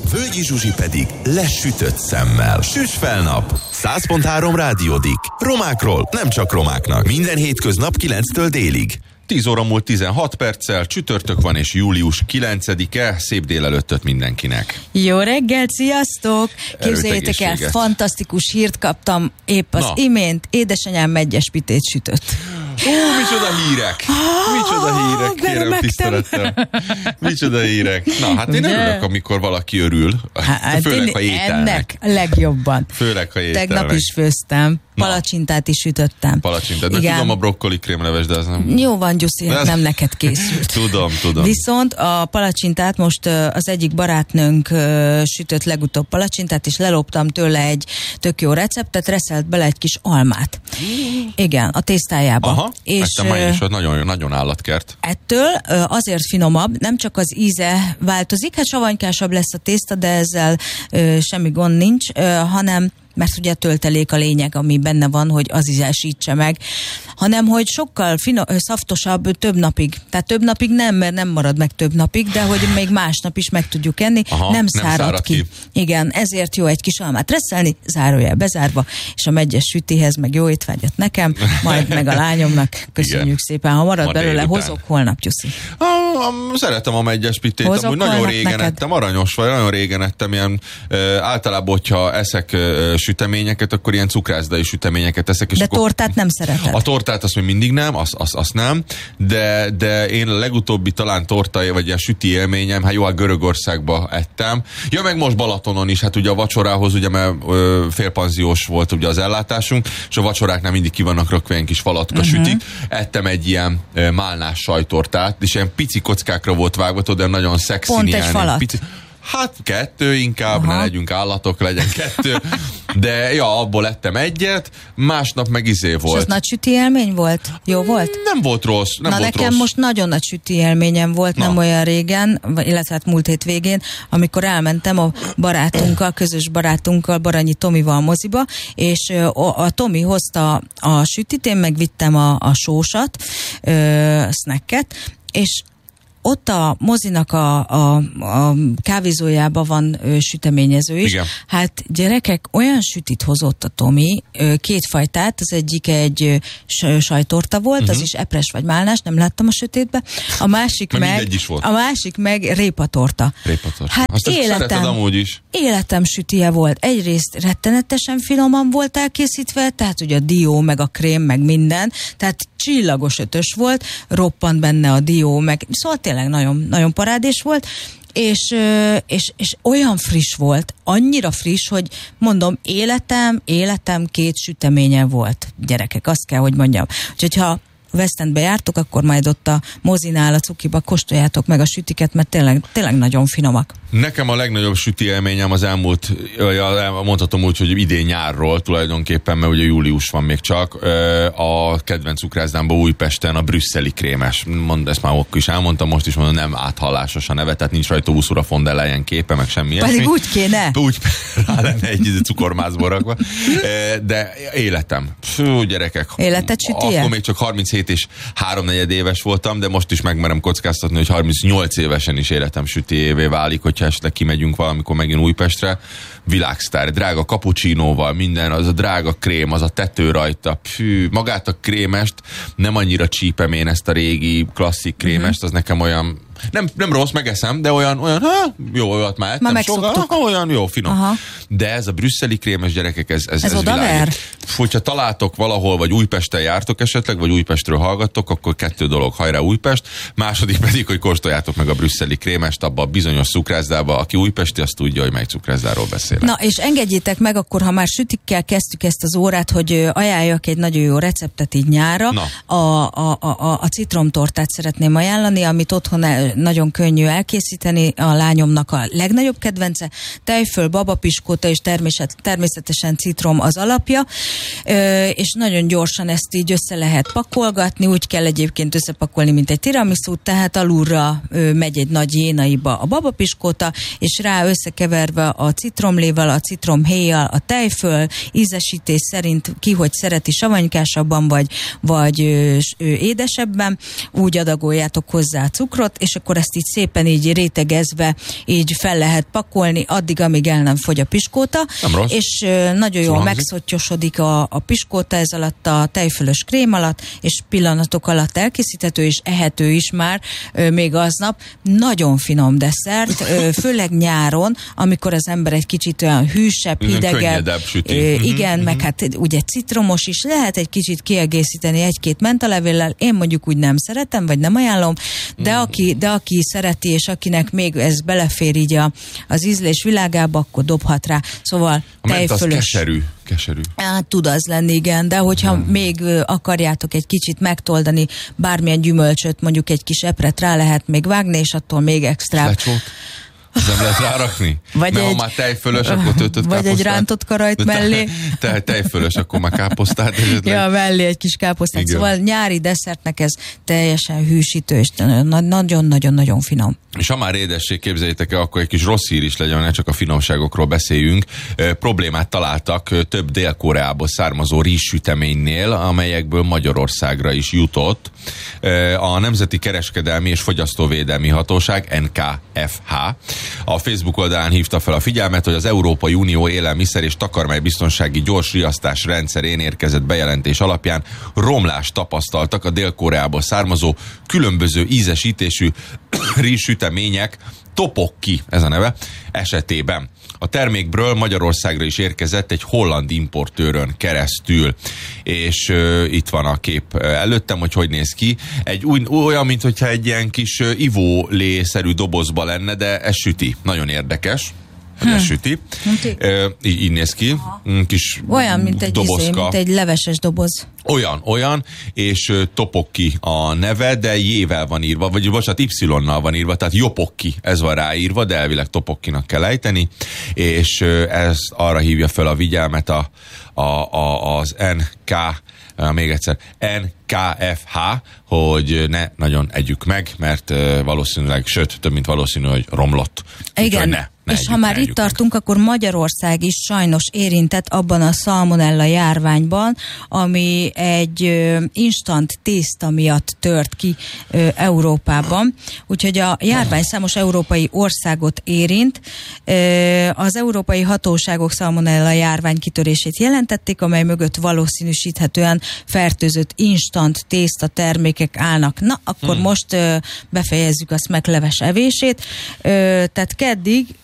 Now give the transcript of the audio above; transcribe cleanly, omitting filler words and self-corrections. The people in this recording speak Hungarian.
Völgyi Zsuzsi pedig lesütött szemmel. Süss fel nap! 100.3 Rádiódik. Romákról, nem csak romáknak. Minden hétköznap 9-től délig. 10 óra múlt 16 perccel, csütörtök van és július 9-e, szép délelőttöt mindenkinek. Jó reggelt, sziasztok! Képzeljétek el, fantasztikus hírt kaptam épp az imént, édesanyám meggyes pitét sütött. Micsoda hírek! Micsoda hírek, kérem tisztelettel. Micsoda hírek. Na, hát én örülök, amikor valaki örül. Hát főleg, ha ételnek. Ennek legjobban. Főleg, ha ételnek. Tegnap is főztem. Palacsintát is sütöttem. Palacsintát, de tudom a brokkoli krémleves, de az nem... Jó van, Gyuszi, nem neked készült. Tudom. Viszont a palacsintát most az egyik barátnőnk sütött legutóbb palacsintát, és leloptam tőle egy tök jó receptet, reszelt bele egy kis almát. Igen, a tésztájába. Aha, és már is nagyon, nagyon állatkert. Ettől azért finomabb, nem csak az íze változik, hát savanykásabb lesz a tészta, de ezzel semmi gond nincs, hanem mert ugye a töltelék a lényeg, ami benne van, hogy az ízesítse meg, hanem hogy sokkal szaftosabb több napig. Tehát több napig nem, mert nem marad meg több napig, de hogy még másnap is meg tudjuk enni, nem szárad ki. Igen, ezért jó egy kis almát reszelni, zárójel bezárva, és a meggyes sütihez meg jó étvágyat nekem, majd meg a lányomnak. Köszönjük igen. Szépen, ha marad belőle, délután. Hozok holnap, Gyuszi. Szeretem a meggyes pitét, amúgy nagyon régen ettem, aranyos vagy, nagyon régen ettem ilyen, általában, hogyha eszek süteményeket, akkor ilyen cukrászdai süteményeket eszek. És de akkor tortát nem szereted? A tortát azt még mindig nem, azt nem, de én a legutóbbi talán torta, vagy ilyen süti élményem, hát jó, a Görögországba ettem. Ja, meg most Balatonon is, hát ugye a vacsorához, ugye mert félpanziós volt ugye az ellátásunk, és a vacsoráknál mindig ki vannak rakva ilyen kis falatka sütik. Ettem egy ilyen málnás sajtortát, és ilyen pici kockákra volt vágva, de nagyon szexi. Pont egy falat. Pici, hát 2 inkább, ne legyünk állatok, legyen 2. De ja, abból ettem egyet, másnap meg volt. És az nagy süti élmény volt? Jó volt? Nem volt rossz. Nekem most nagyon nagy süti élményem volt, nem olyan régen, illetve hát múlt hét végén, amikor elmentem a barátunkkal, közös barátunkkal, Baranyi Tomival moziba, és a Tomi hozta a sütit, én megvittem a sósat, snacket, és ott a mozinak a kávézójában van süteményező is. Igen. Hát gyerekek, olyan sütit hozott a Tomi, 2 fajtát, az egyik egy sajtorta volt, az is epres vagy málnás, nem láttam a sötétbe. A másik meg répatorta. Hát azt szereted amúgy is. Életem sütije volt. Egyrészt rettenetesen finoman volt elkészítve, tehát ugye a dió, meg a krém, meg minden, tehát csillagos 5-ös volt, roppant benne a dió, meg szóval tényleg nagyon, nagyon parádés volt, és olyan friss volt, annyira friss, hogy mondom, életem 2 süteménye volt, gyerekek, azt kell, hogy mondjam. Úgyhogy ha West Endbe jártok, akkor majd ott a mozinál, a cukiba kóstoljátok meg a sütiket, mert tényleg nagyon finomak. Nekem a legnagyobb süti élményem az elmúlt, mondhatom úgy, hogy idén nyárról tulajdonképpen, mert ugye július van még csak, a kedvenc cukrászdámban Újpesten a brüsszeli krémes. Ezt már akkor is elmondtam, most is mondom, nem áthallásos a neve, tehát nincs rajta Ursula von der Leyen képe, meg semmi. Pedig úgy kéne. Úgy rá lenne egy cukormászból rakva. De életem. Fú, gyerekek. Életed sütije? Akkor még csak 37 és 3/4 éves voltam, de most is megmerem kockáztatni, hogy 38 évesen is életem sütiévé válik, hogyha esetleg kimegyünk valamikor megint Újpestre. Világsztár, drága cappuccinóval, minden, az a drága krém, az a tető rajta. Fű, magát a krémest nem annyira csípem én, ezt a régi klasszik krémest, az nekem olyan nem rossz, megeszem, de olyan jó, olyat már ettem sokat, olyan jó, finom. Aha. De ez a brüsszeli krémes, gyerekek, ez világít. Hogyha találtok valahol, vagy Újpesten jártok esetleg, vagy Újpestről hallgattok, akkor 2 dolog, hajrá Újpest, második pedig, hogy kóstoljátok meg a brüsszeli krémest abba a bizonyos cukrászdába, aki újpesti, azt tudja, hogy melyik cukrászdáról beszélek. Na, és engedjétek meg akkor, ha már sütikkel kezdtük ezt az órát, hogy ajánljak egy nagyon jó receptet így nyárra. A citromtortát szeretném ajánlani, amit otthon nagyon könnyű elkészíteni, a lányomnak a legnagyobb kedvence, tejföl, babapiskóta és természetesen citrom az alapja, és nagyon gyorsan ezt így össze lehet pakolgatni, úgy kell egyébként összepakolni, mint egy tiramisút, tehát alulra megy egy nagy jénaiba a babapiskóta, és rá összekeverve a citromlével, a citromhéjjal, a tejföl, ízesítés szerint ki, hogy szereti, savanyykásabban vagy édesebben, úgy adagoljátok hozzá a cukrot, és akkor ezt így szépen így rétegezve így fel lehet pakolni, addig, amíg el nem fogy a piskóta. És nagyon jól megszotyosodik a piskóta ez alatt a tejfölös krém alatt, és pillanatok alatt elkészíthető, és ehető is már még aznap. Nagyon finom desszert, főleg nyáron, amikor az ember egy kicsit olyan hűsebb, hidegebb. Igen, meg hát ugye citromos is, lehet egy kicsit kiegészíteni egy-két mentalevéllel. Én mondjuk úgy nem szeretem, vagy nem ajánlom, de aki szereti, és akinek még ez belefér így az ízlés világába, akkor dobhat rá. Szóval tejfölös. Keserű. Hát tud az lenni, igen, de hogyha még akarjátok egy kicsit megtoldani bármilyen gyümölcsöt, mondjuk egy kis epret rá lehet még vágni, és attól még extra. Lecsót? Nem lehet rárakni? Ha már tejfölös, akkor töltött káposztát. Vagy egy rántott karajt mellé. Tejfölös, akkor már káposztát esetleg. Ja, mellé egy kis káposztát. Igen. Szóval nyári desszertnek ez teljesen hűsítő, és nagyon-nagyon-nagyon finom. És ha már édesség, képzeljétek el, akkor egy kis rossz hír is legyen, ne csak a finomságokról beszéljünk. Problémát találtak több Dél-Koreából származó rizssüteménynél, amelyekből Magyarországra is jutott. A Nemzeti Kereskedelmi és Fogyasztóvédelmi Hatóság, NKFH, a Facebook oldalán hívta fel a figyelmet, hogy az Európai Unió élelmiszer és takarmánybiztonsági gyors riasztás rendszerén érkezett bejelentés alapján romlást tapasztaltak a Dél-Koreából származó különböző ízesítésű rizssütemények, tteokbokki, ez a neve, esetében. A termékből Magyarországra is érkezett egy holland importőrön keresztül, és itt van a kép előttem, hogy néz ki. Olyan, mintha egy ilyen kis ivólé-szerű dobozba lenne, de ez süti. Nagyon érdekes. Ez süti. Így néz ki. Kis olyan, mint egy mint egy leveses doboz. Olyan, és tteokbokki a neve, de J-vel van írva, vagy bocsánat, Y-nal van írva, tehát jopokki, ez van ráírva, de elvileg tteokbokkinak kell ejteni, és ez arra hívja fel a figyelmet az még egyszer, NKFH, hogy ne nagyon együk meg, mert valószínűleg, sőt, több mint valószínű, hogy romlott. Igen, és ha már itt tartunk, akkor Magyarország is sajnos érintett abban a szalmonella járványban, ami egy instant tészta miatt tört ki Európában. Úgyhogy a járvány számos európai országot érint. Az európai hatóságok szalmonella járvány kitörését jelentették, amely mögött valószínűsíthetően fertőzött instant tészta termékek állnak. Na, akkor most befejezzük a szmekleves evését. Tehát keddig